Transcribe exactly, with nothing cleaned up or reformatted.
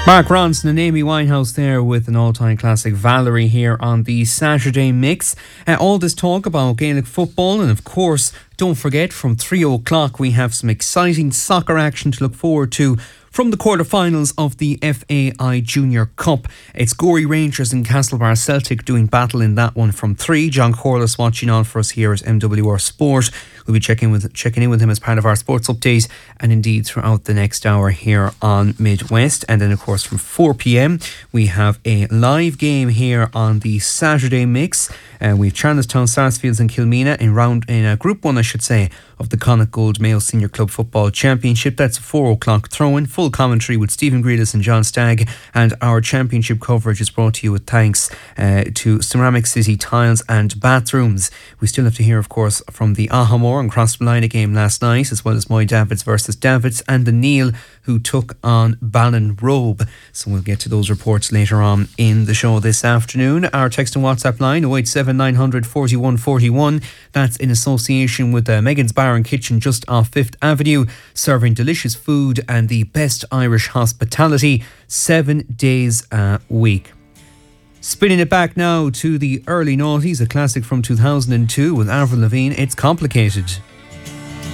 Mark Ronson and Amy Winehouse there with an all-time classic Valerie here on the Saturday Mix. Uh, all this talk about Gaelic football, and of course, don't forget, from three o'clock we have some exciting soccer action to look forward to from the quarterfinals of the F A I Junior Cup. It's Gorey Rangers and Castlebar Celtic doing battle in that one from three. John Corliss watching on for us here at M W R Sport. We'll be checking with checking in with him as part of our sports update, and indeed throughout the next hour here on Midwest. And then of course from four p.m. we have a live game here on the Saturday Mix. Uh, we have Charlestown, Sarsfields and Kilmena in round in uh, Group one, I should say, of the Connacht Gold Mayo Senior Club Football Championship. That's a four o'clock throw-in. Full commentary with Stephen Grealis and John Stagg, and our championship coverage is brought to you with thanks uh, to Ceramic City Tiles and Bathrooms. We still have to hear, of course, from the Ahamore and Crossmolina game last night, as well as Moy Davids versus Davids, and the Neil who took on Ballinrobe. So we'll get to those reports later on in the show this afternoon. Our text and WhatsApp line oh eight seven nine hundred forty-one forty-one. That's in association with uh, Megan's Bar and Kitchen just off Fifth Avenue, serving delicious food and the best Irish hospitality seven days a week. Spinning it back now to the early noughties, a classic from two thousand two with Avril Lavigne, It's Complicated.